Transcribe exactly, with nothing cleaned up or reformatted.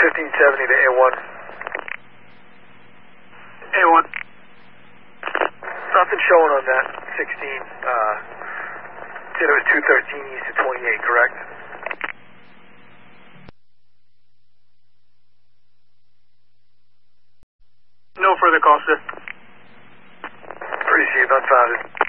fifteen seventy to A one. A one. Nothing showing on that sixteen. Uh, said it was two thirteen east of twenty-eight, correct? No further calls, sir. Appreciate it, unfounded.